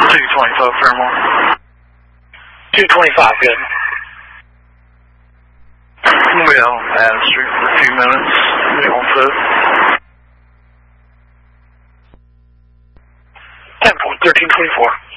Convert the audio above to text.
225 Fairmont. 225, good. We'll be out on Adams Street for a few minutes. We on foot. 10.1324.